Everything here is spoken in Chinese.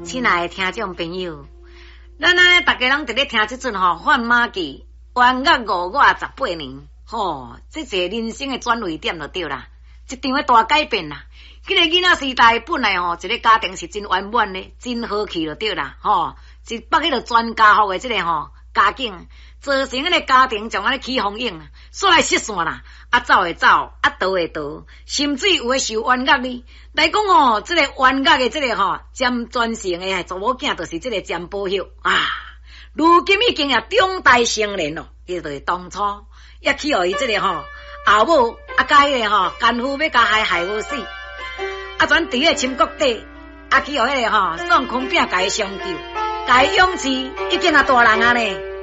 亲爱的听众朋友，咱大家人伫咧听这阵范马记冤案558年，这个人生的转捩点就对啦，一场的大改变啦。这个囡仔时代本来一个家庭是真圆满的，真好气就对啦，一北迄个全家福的这个家境，造成迄个家庭将安尼起风影，煞来失散啦，走会走，逃会逃，甚至有诶受冤案呢。来讲这个冤案的这个占全城的查某囝，就是这个占宝玉啊。如今已经也长大成人咯，伊就是当初也去互伊这个后母甲迄个奸夫要甲害无死，全伫个秦国底去互迄个孙坤炳甲伊相救，甲伊养起，已经大人啊呢。